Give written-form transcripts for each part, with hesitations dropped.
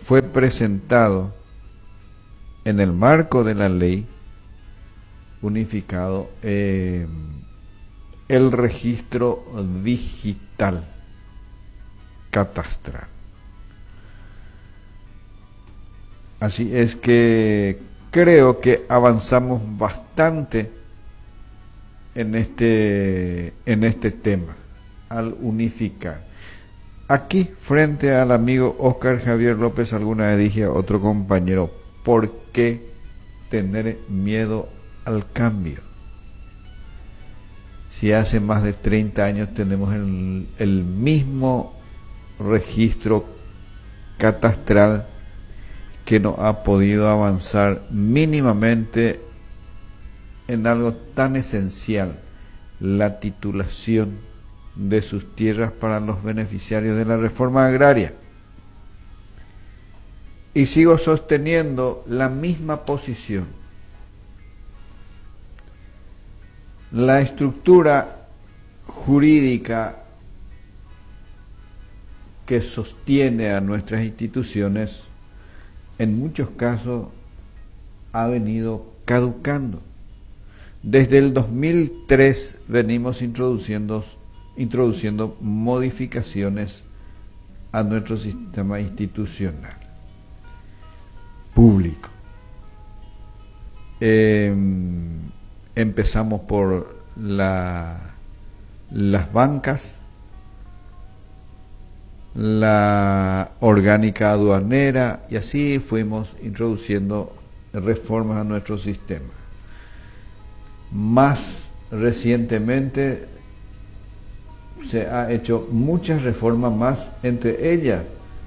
fue presentado en el marco de la ley unificado el registro digital catastral. Así es que creo que avanzamos bastante en este tema al unificar. Aquí, frente al amigo Oscar Javier López, alguna vez dije a otro compañero, ¿por qué tener miedo al cambio? Si hace más de 30 años tenemos el mismo registro catastral que no ha podido avanzar mínimamente en algo tan esencial, la titulación de sus tierras para los beneficiarios de la reforma agraria. Y sigo sosteniendo la misma posición. La estructura jurídica que sostiene a nuestras instituciones en muchos casos ha venido caducando. Desde el 2003 venimos introduciendo modificaciones a nuestro sistema institucional público. Empezamos por las bancas, la orgánica aduanera, y así fuimos introduciendo reformas a nuestro sistema. Más recientemente se ha hecho muchas reformas más, entre ellas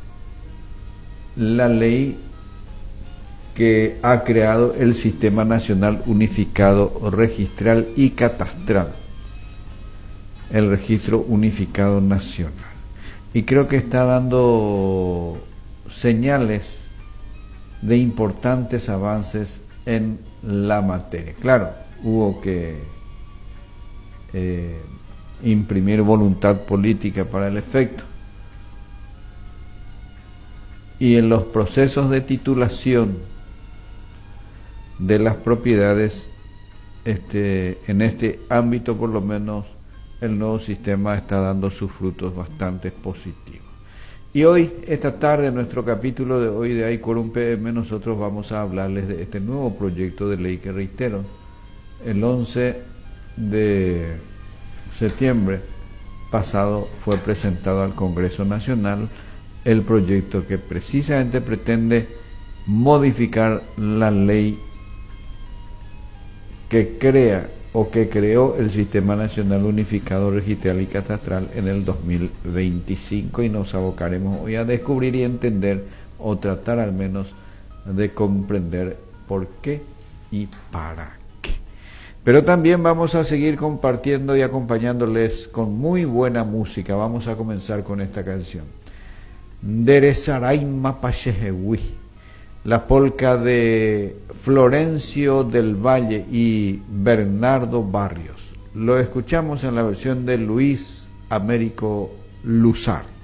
la ley que ha creado el Sistema Nacional Unificado Registral y Catastral, el Registro Unificado Nacional. Y creo que está dando señales de importantes avances en la materia. Claro, hubo que imprimir voluntad política para el efecto. Y en los procesos de titulación de las propiedades, en este ámbito por lo menos, el nuevo sistema está dando sus frutos bastante positivos. Y hoy, esta tarde, en nuestro capítulo de hoy de iQuorum PM, nosotros vamos a hablarles de este nuevo proyecto de ley que, reitero, el 11 de septiembre pasado fue presentado al Congreso Nacional el proyecto que precisamente pretende modificar la ley que crea o que creó el Sistema Nacional Unificado Registral y Catastral en el 2025, y nos abocaremos hoy a descubrir y entender, o tratar al menos de comprender por qué y para qué. Pero también vamos a seguir compartiendo y acompañándoles con muy buena música. Vamos a comenzar con esta canción, Deresaraima Pachejehui, la polca de Florencio del Valle y Bernardo Barrios. Lo escuchamos en la versión de Luis Américo Luzard.